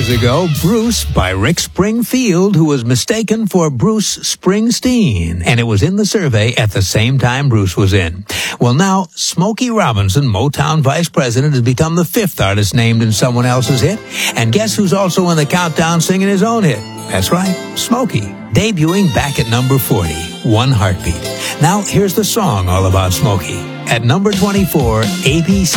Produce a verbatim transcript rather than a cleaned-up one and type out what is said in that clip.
years ago, Bruce by Rick Springfield, who was mistaken for Bruce Springsteen, and it was in the survey at the same time Bruce was in. Well, now, Smokey Robinson, Motown vice president, has become the fifth artist named in someone else's hit, and guess who's also in the countdown singing his own hit? That's right, Smokey, debuting back at number forty, One Heartbeat. Now, here's the song all about Smokey. At number twenty-four, A B C.